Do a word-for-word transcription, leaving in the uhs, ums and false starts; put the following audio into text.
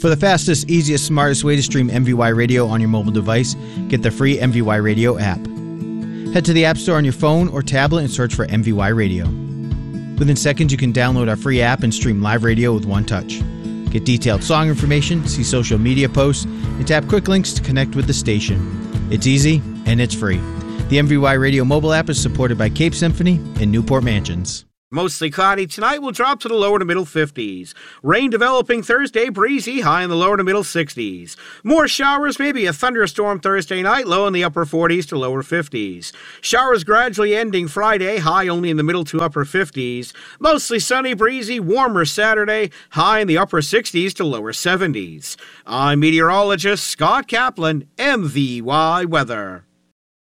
For the fastest, easiest, smartest way to stream M V Y Radio on your mobile device, get the free M V Y Radio app. Head to the App Store on your phone or tablet and search for M V Y Radio. Within seconds, you can download our free app and stream live radio with one touch. Get detailed song information, see social media posts, and tap quick links to connect with the station. It's easy, and it's free. The M V Y Radio mobile app is supported by Cape Symphony and Newport Mansions. Mostly cloudy tonight, will drop to the lower to middle fifties. Rain developing Thursday, breezy, high in the lower to middle sixties. More showers, maybe a thunderstorm Thursday night, low in the upper forties to lower fifties. Showers gradually ending Friday, high only in the middle to upper fifties. Mostly sunny, breezy, warmer Saturday, high in the upper sixties to lower seventies. I'm meteorologist Scott Kaplan, M V Y Weather.